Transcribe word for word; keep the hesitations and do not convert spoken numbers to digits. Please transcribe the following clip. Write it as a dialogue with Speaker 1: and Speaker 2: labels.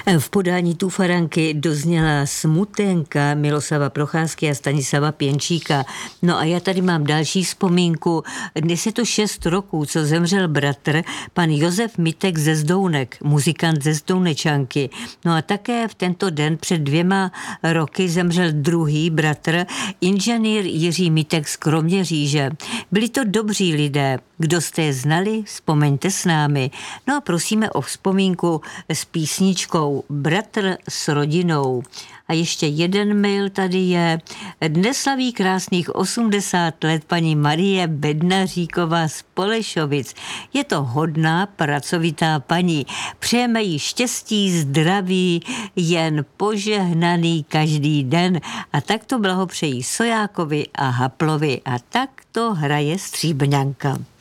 Speaker 1: V podání Tufaranky dozněla Smuténka Miloslava Procházky a Stanislava Pěnčíka. No a já tady mám další vzpomínku. Dnes je to šest roků, co zemřel bratr, pan Josef Mitek ze Zdounek, muzikant ze Zdounečanky. No a také v tento den před dvěma roky zemřel druhý bratr, inženýr Jiří Mitek z Kroměříže. Byli to dobří lidé. Kdo jste je znali, vzpomeňte s námi. No a prosíme o vzpomínku s písničkou Bratr s rodinou. A ještě jeden mail tady je. Dnes slaví krásných osmdesát let paní Marie Bednaříková z Polešovic. Je to hodná, pracovitá paní. Přejeme jí štěstí, zdraví, jen požehnaný každý den. A tak to blahopřejí Sojákovi a Haplovi. A tak to hraje Stříbrňanka.